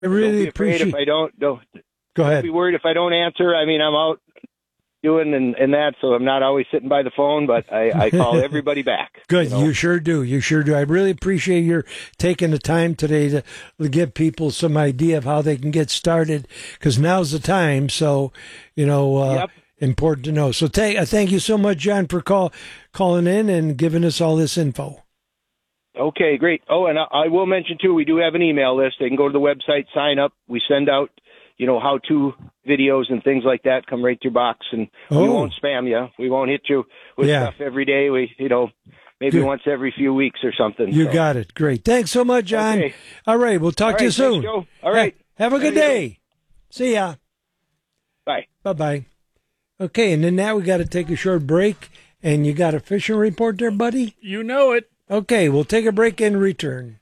I really don't be afraid appreciate. if I don't Go Don't ahead. be worried if I don't answer. I mean, I'm out doing and that, so I'm not always sitting by the phone, but I call everybody back. Good, you know? you sure do. You sure do. I really appreciate your taking the time today to give people some idea of how they can get started, because now's the time. So, Yep. important to know. So, thank you so much, John, for calling in and giving us all this info. Okay, great. Oh, and I will mention, too, we do have an email list. They can go to the website, sign up. We send out, how-to videos and things like that come right to your box, and we won't spam you. We won't hit you with stuff every day. We, maybe Good. once every few weeks or something. You got it. Great. Thanks so much, John. Okay. All right, we'll talk to you soon. Thanks, Joe. All right. Have a good day. See ya. Bye. Bye-bye. Okay, and then now we got to take a short break, and you got a fishing report there, buddy? You know it. Okay, we'll take a break and return.